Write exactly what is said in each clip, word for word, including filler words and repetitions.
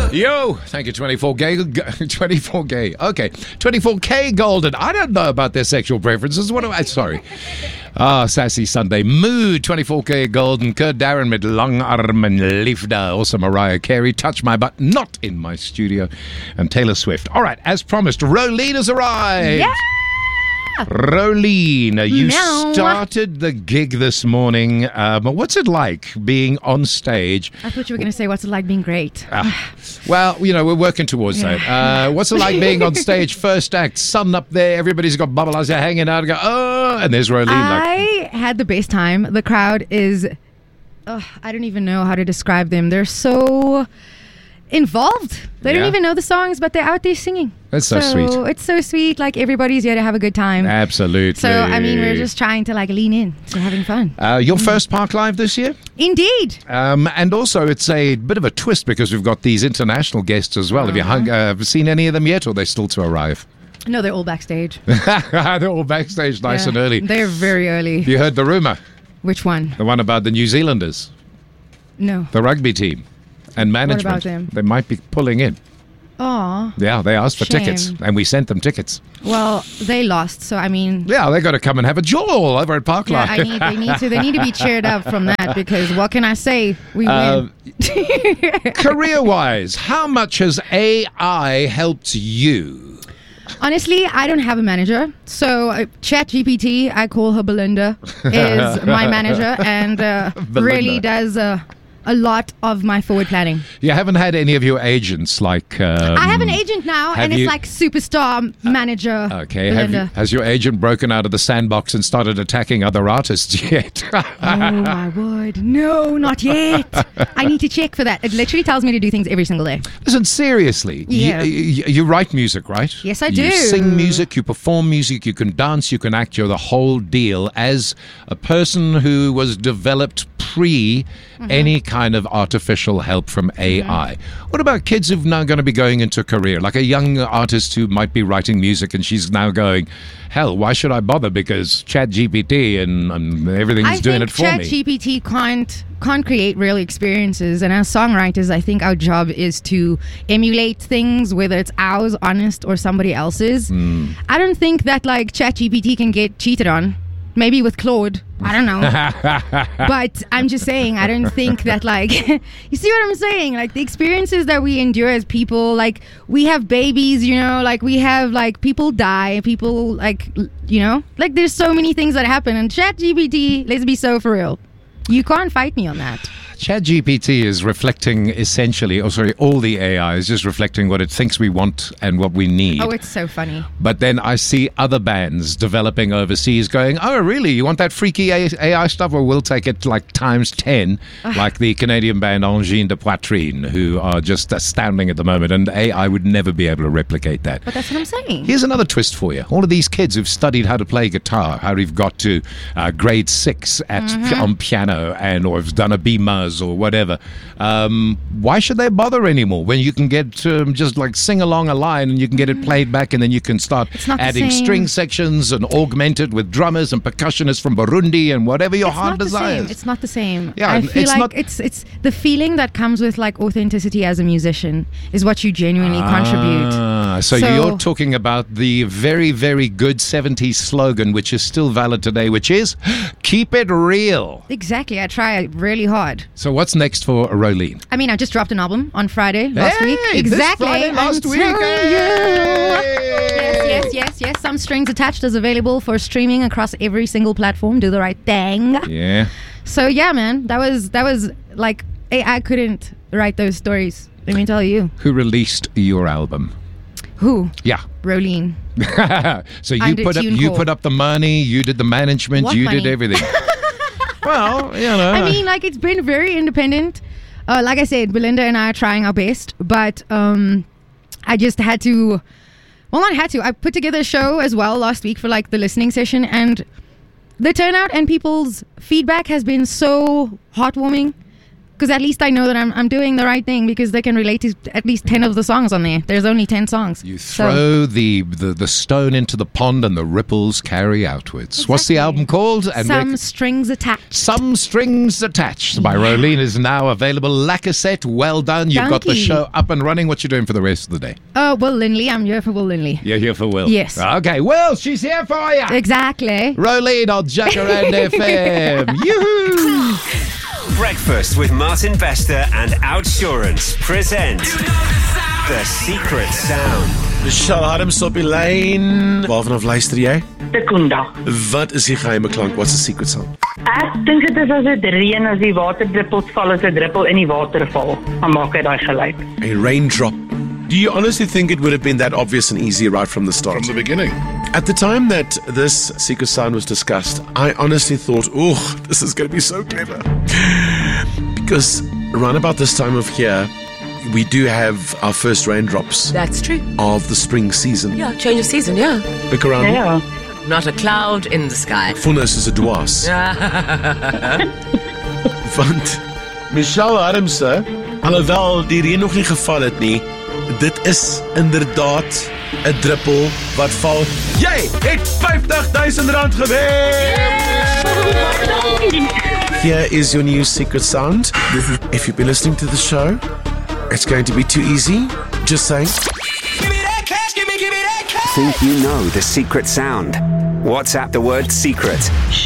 Yo, thank you, twenty-four gay, twenty-four gay. Okay, twenty-four K Golden. I don't know about their sexual preferences. What do I? Sorry. Ah, Sassy Sunday. Mood, twenty-four K Golden. Kurt Darren mit Langarmen Liefde. Also Mariah Carey. Touch My Butt. Not in my studio. And Taylor Swift. All right, as promised, Rolene has arrived. Yeah. Rolene, you Meow. started the gig this morning. Um, what's it like being on stage? I thought you were going to say, what's it like being great? Ah, well, you know, we're working towards that. Uh, what's it like being on stage, first act, sun up there, everybody's got bubble eyes, they're hanging out, and go, oh, and there's Rolene. I like, had the best time. The crowd is, uh, I don't even know how to describe them. They're so involved. They Yeah. don't even know the songs, but they're out there singing. That's so sweet. It's so sweet. Like, everybody's here to have a good time. Absolutely. So, I mean, we're just trying to, like, lean in to having fun. Uh, your first Park Live this year? Indeed. Um, and also, it's a bit of a twist because we've got these international guests as well. Have you hung, uh, seen any of them yet, or are they still to arrive? No, they're all backstage. They're all backstage nice Yeah. and early. They're very early. You heard the rumor, Which one? the one about the New Zealanders, No. the rugby team, and management. about them? They might be pulling in. Aw. Yeah, they asked for Shame. tickets, and we sent them tickets. Well, they lost, so I mean... Yeah, they got to come and have a jaw over at Park Yeah, Live. I need, they need to. They need to be cheered up from that, because what can I say? We Uh, win. Career-wise, how much has A I helped you? Honestly, I don't have a manager, so uh, ChatGPT, I call her Belinda, is my manager, and uh, Belinda. really does uh, a lot of my forward planning. You haven't had any of your agents like... Um, I have an agent now, have and it's you- like superstar manager. Okay, have you, Belinda. has your agent broken out of the sandbox and started attacking other artists yet? Oh my word! No, not yet. I need to check for that. It literally tells me to do things every single day. Listen, seriously, Yeah. you, you, you write music, right? Yes, I You do. sing music, you perform music, you can dance, you can act, you're the whole deal. As a person who was developed pre Mm-hmm. any kind of artificial help from A I, what about kids who've now going to be going into a career, like a young artist who might be writing music and she's now going, hell, why should I bother? Because ChatGPT and, and everything's I doing think it for me. ChatGPT can't can't create real experiences, and as songwriters, I think our job is to emulate things, whether it's ours, honest, or somebody else's. Hmm. I don't think that like ChatGPT can get cheated on. Maybe with Claude, I don't know. But I'm just saying, I don't think that like, you see what I'm saying? Like the experiences that we endure as people, like we have babies, you know, like we have like people die, people like, you know, like there's so many things that happen. And ChatGPT, let's be so for real. You can't fight me on that. ChatGPT is reflecting essentially, oh sorry, all the A I is just reflecting what it thinks we want and what we need. Oh, it's so funny. But then I see other bands developing overseas going, oh, really? You want that freaky A I stuff? Well, we'll take it like times ten, like the Canadian band Angine de Poitrine, who are just astounding at the moment. And A I would never be able to replicate that. But that's what I'm saying. Here's another twist for you. All of these kids who've studied how to play guitar, how they've got to uh, grade six at Mm-hmm. on piano, and or have done a B Muzz or whatever. Um, why should they bother anymore when you can get um, just like sing along a line and you can get it played back, and then you can start It's not the adding same. string sections and augment it with drummers and percussionists from Burundi and whatever your It's heart not the desires. same. It's not the same. Yeah, I feel it's like not- it's it's the feeling that comes with like authenticity as a musician is what you genuinely contribute. Ah, so, So- you're talking about the very, very good seventies slogan, which is still valid today, which is keep it real. Exactly. I try really hard. So what's next for Rolene? I mean, I just dropped an album on Friday last Hey, week. this Exactly. Friday last I'm week. telling Hey. you. Yes, yes, yes, yes. Some Strings Attached is available for streaming across every single platform. Do the right thing. Yeah. So yeah, man, that was that was like I, I couldn't write those stories. Let me tell you. Who released your album? Who? Yeah. Rolene. So you Under put up you TuneCore. put up the money, you did the management, What you money? did everything. Well, you know. I mean, like, it's been very independent. Uh, like I said, Belinda and I are trying our best, but um, I just had to. Well, not had to. I put together a show as well last week for like the listening session, and the turnout and people's feedback has been so heartwarming. Because at least I know that I'm I'm doing the right thing because they can relate to at least ten of the songs on there. There's only ten songs. You throw so. the, the, the stone into the pond and the ripples carry outwards. Exactly. What's the album called? And Some rec- Strings Attached. Some Strings Attached by yeah. Rolene is now available. La Cassette, well done. You've Donkey. got the show up and running. What you doing for the rest of the day? Oh, uh, Will Lindley. I'm here for Will Lindley. You're here for Will? Yes. Okay, Will, she's here for you. Exactly. Rolene on Jacaranda F M. Yoo-hoo! Breakfast with Martin Bester and Outsurance present The Secret Sound. Michelle Adams op die lyn. Waarvan af luister jy? Sekunda. Wat is die geheime klank? What's the secret sound? Ek dink dit is as dit reën, as die waterdruppels val, as 'n druppel in die waterval, dan maak hy daai geluid. A raindrop. Do you honestly think it would have been that obvious and easy right from the start? From the beginning. At the time that this secret sound was discussed, I honestly thought, oh, this is going to be so clever. Because around about this time of year, we do have our first raindrops. That's true. Of the spring season. Yeah, change of season, yeah. Look around. Yeah. Not a cloud in the sky. Vonnis is 'n dwaas. Want Michelle Adams, alhoewel die reën nog nie geval het nie, dit is inderdaad 'n druppel wat val. Jy het vyftig duisend rand gewen! Here is your new secret sound. If you've been listening to the show, it's going to be too easy. Just saying. Give me that cash, give me, give me that cash. Think you know the secret sound? WhatsApp the word secret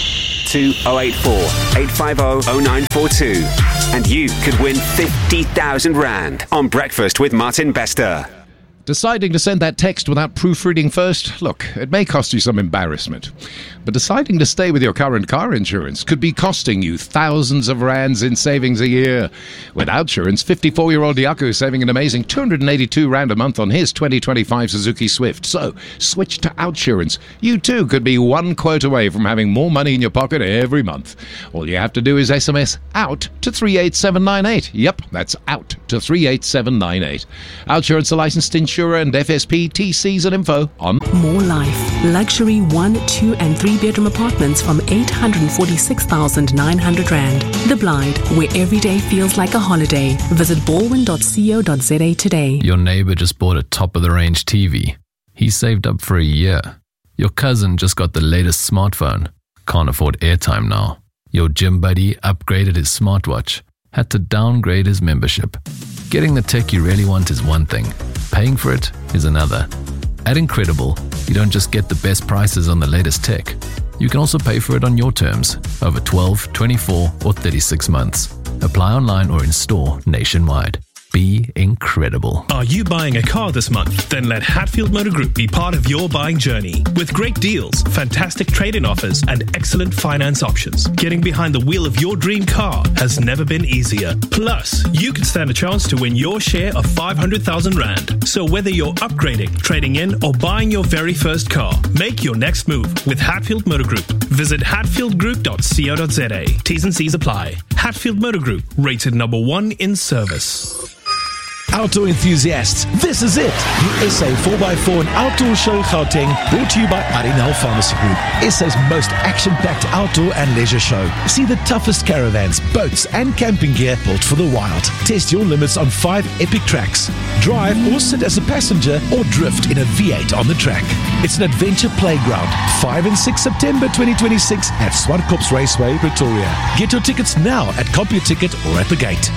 to oh eight four, eight five oh, oh nine four two and you could win fifty thousand rand on Breakfast with Martin Bester. Deciding to send that text without proofreading first? Look, it may cost you some embarrassment. But deciding to stay with your current car insurance could be costing you thousands of rands in savings a year. With Outsurance, fifty-four-year-old Yaku is saving an amazing two hundred eighty-two rand a month on his twenty twenty-five Suzuki Swift. So, switch to Outsurance. You too could be one quote away from having more money in your pocket every month. All you have to do is S M S OUT to three eight seven nine eight. Yep, that's OUT to three eight seven nine eight. Outsurance, a licensed insurer and F S P, T Cs and info on More Life. Luxury one, two and three bedroom apartments from eight hundred forty-six thousand nine hundred rand. The Blyde, where every day feels like a holiday. Visit baldwin dot co dot za today. Your neighbor just bought a top-of-the-range T V. He saved up for a year. Your cousin just got the latest smartphone. Can't afford airtime now. Your gym buddy upgraded his smartwatch. Had to downgrade his membership. Getting the tech you really want is one thing. Paying for it is another. At Incredible, you don't just get the best prices on the latest tech. You can also pay for it on your terms, over twelve, twenty-four or thirty-six months. Apply online or in store nationwide. Be incredible. Are you buying a car this month? Then let Hatfield Motor Group be part of your buying journey. With great deals, fantastic trade-in offers, and excellent finance options, getting behind the wheel of your dream car has never been easier. Plus, you could stand a chance to win your share of five hundred thousand rand. So whether you're upgrading, trading in, or buying your very first car, make your next move with Hatfield Motor Group. Visit hatfield group dot co dot za. T's and C's apply. Hatfield Motor Group, rated number one in service. Outdoor enthusiasts, this is it. The S A four by four and Outdoor Show Gauteng, brought to you by Arinal Pharmacy Group. S A's most action-packed outdoor and leisure show. See the toughest caravans, boats and camping gear built for the wild. Test your limits on five epic tracks. Drive or sit as a passenger or drift in a V eight on the track. It's an adventure playground. five and six September twenty twenty-six at Swartkops Raceway, Pretoria. Get your tickets now at CompuTicket or at the gate.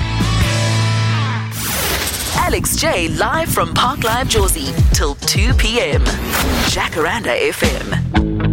Alex J live from Park Live Jozi till two p.m. Jacaranda F M.